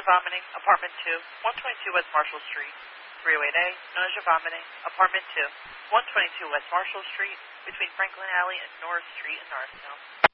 vomiting, apartment 2, 122 West Marshall Street. 308A, nausea, vomiting, apartment 2, 122 West Marshall Street, between Franklin Alley and Norris Street in Norristown.